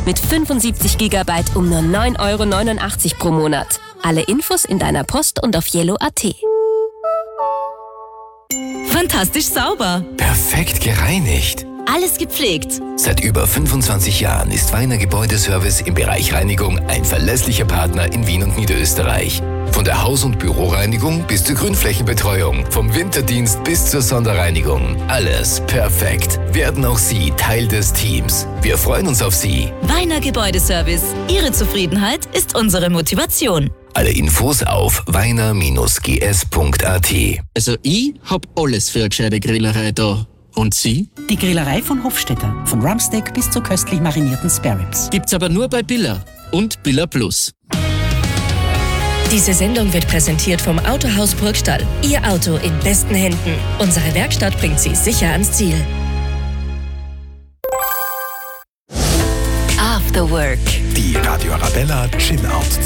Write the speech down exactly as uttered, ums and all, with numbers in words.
mit fünfundsiebzig Gigabyte um nur neun Euro neunundachtzig pro Monat. Alle Infos in deiner Post und auf yellow punkt at. Fantastisch sauber. Perfekt gereinigt. Alles gepflegt. Seit über fünfundzwanzig Jahren ist Weiner Gebäudeservice im Bereich Reinigung ein verlässlicher Partner in Wien und Niederösterreich. Von der Haus- und Büroreinigung bis zur Grünflächenbetreuung, vom Winterdienst bis zur Sonderreinigung. Alles perfekt. Werden auch Sie Teil des Teams. Wir freuen uns auf Sie. Weiner Gebäudeservice. Ihre Zufriedenheit ist unsere Motivation. Alle Infos auf weiner Bindestrich g s punkt a t. Also ich hab alles für eine gescheite Grillerei da. Und Sie? Die Grillerei von Hofstetter. Von Rumpsteak bis zu köstlich marinierten Spareribs. Gibt's aber nur bei Billa und Billa Plus. Diese Sendung wird präsentiert vom Autohaus Burgstall. Ihr Auto in besten Händen. Unsere Werkstatt bringt Sie sicher ans Ziel. After Work. Die Radio Arabella Chill Out